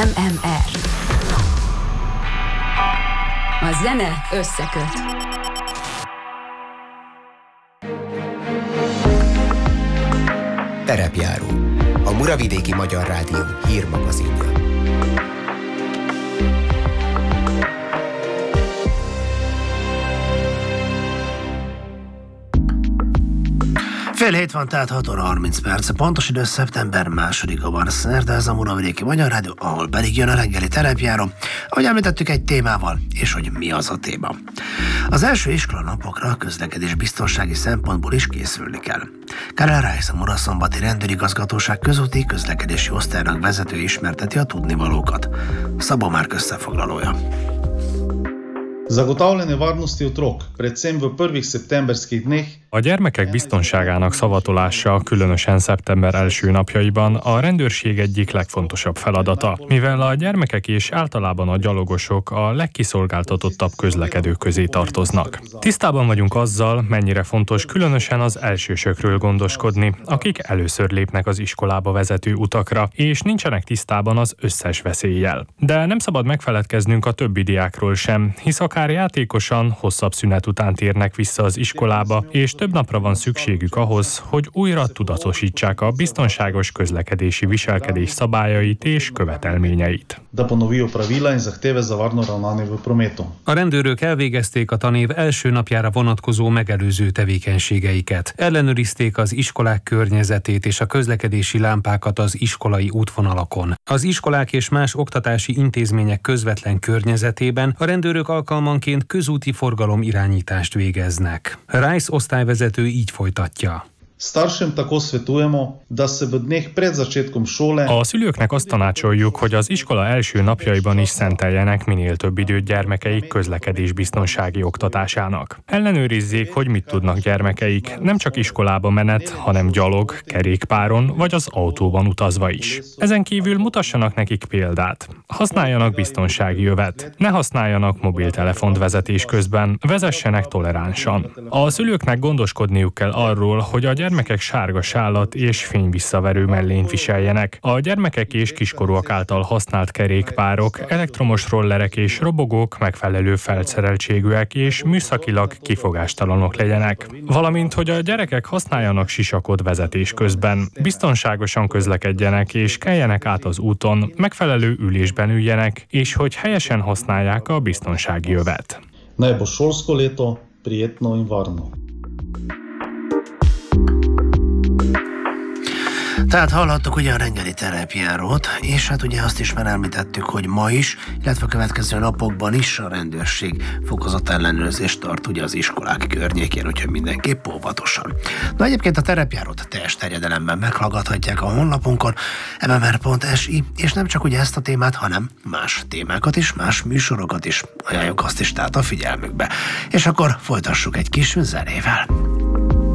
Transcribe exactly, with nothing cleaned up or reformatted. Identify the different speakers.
Speaker 1: em em er. A zene összeköt.
Speaker 2: Terepjáró, a Muravidéki Magyar Rádió hírmagazinja.
Speaker 3: Fél hét van, tehát hat óra harminc perc. Pontos idő szeptember másodika van szerda, ez a Muravidéki Magyar Rádió, ahol pedig jön a reggeli terepjáró. Ahogy említettük, egy témával, és hogy mi az a téma. Az első iskolanapokra a közlekedés biztonsági szempontból is készülni kell. Karel Rice, a Muraszombati Rendőrigazgatóság közúti közlekedési osztályának vezető ismerteti a tudnivalókat. Szabó Márk összefoglalója.
Speaker 4: Zagotavljanje varnosti otrok, predvsem v prvih septemberskih dneh.
Speaker 5: A gyermekek biztonságának szavatolása, különösen szeptember első napjaiban a rendőrség egyik legfontosabb feladata, mivel a gyermekek és általában a gyalogosok a legkiszolgáltatottabb közlekedők közé tartoznak. Tisztában vagyunk azzal, mennyire fontos különösen az elsősökről gondoskodni, akik először lépnek az iskolába vezető utakra, és nincsenek tisztában az összes veszéllyel. De nem szabad megfeledkeznünk a többi diákról sem, hisz akár játékosan, hosszabb szünet után térnek vissza az iskolába, és több napra van szükségük ahhoz, hogy újra tudatosítsák a biztonságos közlekedési viselkedés szabályait és követelményeit.
Speaker 6: A rendőrök elvégezték a tanév első napjára vonatkozó megelőző tevékenységeiket. Ellenőrizték az iskolák környezetét és a közlekedési lámpákat az iskolai útvonalakon. Az iskolák és más oktatási intézmények közvetlen környezetében a rendőrök alkalmanként közúti forgalomirányítást végeznek. Rice osztályvezető így folytatja.
Speaker 5: A szülőknek azt tanácsoljuk, hogy az iskola első napjaiban is szenteljenek minél több időt gyermekeik közlekedésbiztonsági oktatásának. Ellenőrizzék, hogy mit tudnak gyermekeik, nem csak iskolába menet, hanem gyalog, kerékpáron vagy az autóban utazva is. Ezen kívül mutassanak nekik példát. Használjanak biztonsági övet, ne használjanak mobiltelefont vezetés közben, vezessenek toleránsan. A szülőknek gondoskodniuk kell arról, hogy a gyermekek sárga sálat és fényvisszaverő mellényt viseljenek. A gyermekek és kiskorúak által használt kerékpárok, elektromos rollerek és robogók megfelelő felszereltségűek és műszakilag kifogástalanok legyenek. Valamint, hogy a gyerekek használjanak sisakot vezetés közben, biztonságosan közlekedjenek és keljenek át az úton, megfelelő ülésben üljenek, és hogy helyesen használják a biztonsági övet.
Speaker 4: Naj bo šolsko leto prijetno in varno.
Speaker 3: Tehát hallhattuk ugye a reggeli terepjárót, és hát ugye azt is már említettük, hogy ma is, illetve a következő napokban is a rendőrség fokozott ellenőrzést tart ugye az iskolák környékén, úgyhogy mindenképp óvatosan. Na egyébként a terepjárót teljes terjedelemben meghallgathatják a honlapunkon, em em er pont es i, és nem csak ugye ezt a témát, hanem más témákat is, más műsorokat is. Ajánljuk azt is tehát a figyelmükbe. És akkor folytassuk egy kis zenével.